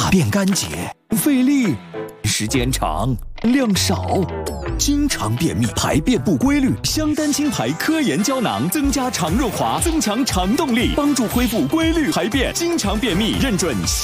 大便干结，费力，时间长，量少。经常便秘、排便不规律，香丹清排科研胶囊增加肠润滑，增强肠动力，帮助恢复规律排便。经常便秘认准